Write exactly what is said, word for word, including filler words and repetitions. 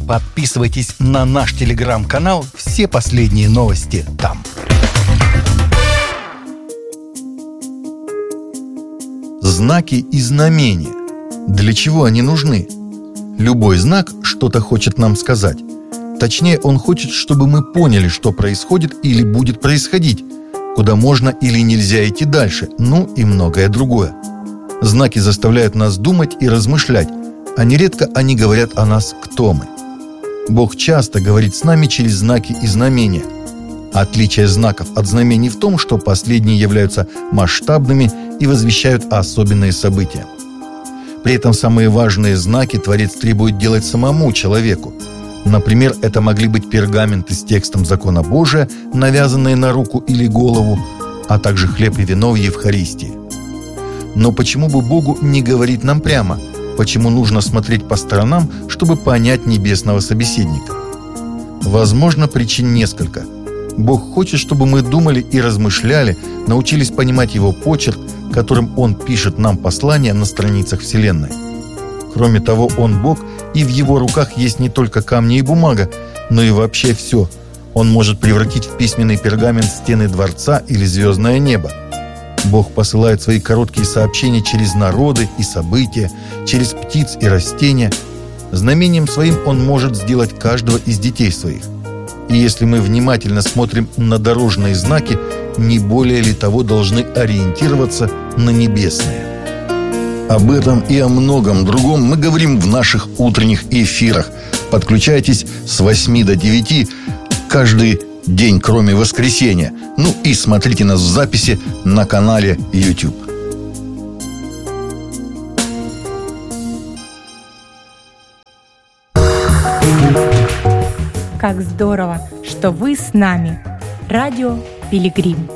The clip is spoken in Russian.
Подписывайтесь на наш телеграм-канал, все последние новости там. Знаки и знамения. Для чего они нужны? Любой знак что-то хочет нам сказать. Точнее, он хочет, чтобы мы поняли, что происходит или будет происходить, куда можно или нельзя идти дальше, ну и многое другое. Знаки заставляют нас думать и размышлять, а нередко они говорят о нас, кто мы. Бог часто говорит с нами через знаки и знамения. Отличие знаков от знамений в том, что последние являются масштабными и возвещают особенные события. При этом самые важные знаки Творец требует делать самому человеку. Например, это могли быть пергаменты с текстом закона Божия, навязанные на руку или голову, а также хлеб и вино в Евхаристии. Но почему бы Богу не говорить нам прямо? Почему нужно смотреть по сторонам, чтобы понять небесного собеседника? Возможно, причин несколько. Бог хочет, чтобы мы думали и размышляли, научились понимать Его почерк, которым Он пишет нам послания на страницах Вселенной. Кроме того, Он Бог, и в Его руках есть не только камни и бумага, но и вообще все. Он может превратить в письменный пергамент стены дворца или звездное небо. Бог посылает свои короткие сообщения через народы и события, через птиц и растения. Знамением своим Он может сделать каждого из детей своих. И если мы внимательно смотрим на дорожные знаки, не более ли того должны ориентироваться на небесные. Об этом и о многом другом мы говорим в наших утренних эфирах. Подключайтесь с восьми до девяти каждый день, кроме воскресенья. Ну и смотрите нас в записи на канале YouTube. Как здорово, что вы с нами. Радио Пилигрим.